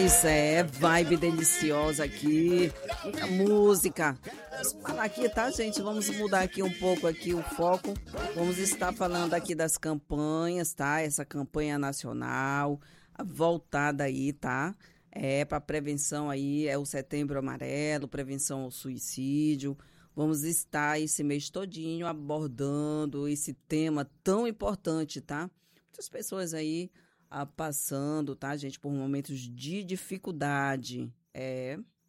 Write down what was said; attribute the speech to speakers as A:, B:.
A: Pois é, vibe deliciosa aqui, muita música. Vamos falar aqui, tá, gente? Vamos mudar aqui um pouco aqui o foco. Vamos estar falando aqui das campanhas, tá? Essa campanha nacional voltada aí, tá? Para prevenção aí, é o Setembro Amarelo, prevenção ao suicídio. Vamos estar esse mês todinho abordando esse tema tão importante, tá? Muitas pessoas aí passando, tá, gente, por momentos de dificuldade.